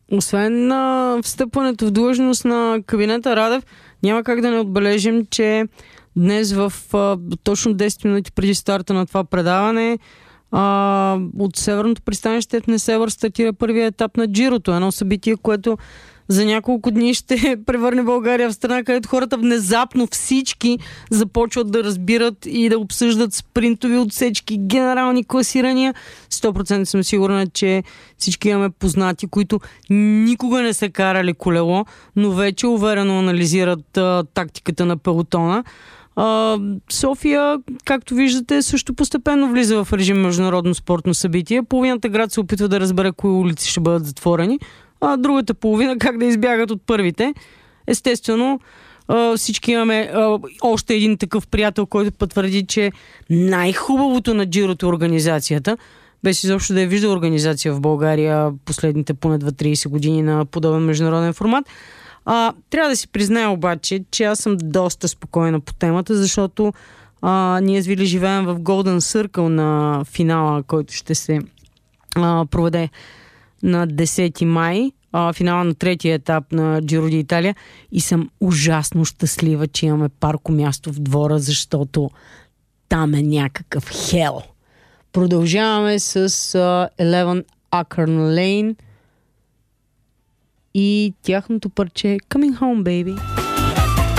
Освен на встъпването в длъжност на кабинета Радев, няма как да не отбележим, че днес в точно 10 минути преди старта на това предаване от Северното пристанище в Несебър стартира първия етап на Джирото. Едно събитие, което за няколко дни ще превърне България в страна, където хората внезапно всички започват да разбират и да обсъждат спринтови отсечки, генерални класирания. 100% съм сигурна, че всички имаме познати, които никога не са карали колело, но вече уверено анализират тактиката на пелотона. София, както виждате, също постепенно влиза в режим международно спортно събитие. Половината град се опитва да разбере кои улици ще бъдат затворени, а другата половина как да избягат от първите. Естествено, всички имаме още един такъв приятел, който потвърди, че най-хубавото на Джирото е организацията. Без изобщо да е виждал организация в България последните поне 2-30 години на подобен международен формат. Трябва да си призная обаче, че аз съм доста спокойна по темата, защото ние с Вили живеем в Golden Circle на финала, който ще се проведе на 10 май, финала на третия етап на Джиро ди Италия, и съм ужасно щастлива, че имаме парко място в двора, защото там е някакъв хел. Продължаваме с 11 Acorn Lane и тяхното парче Coming Home, Baby.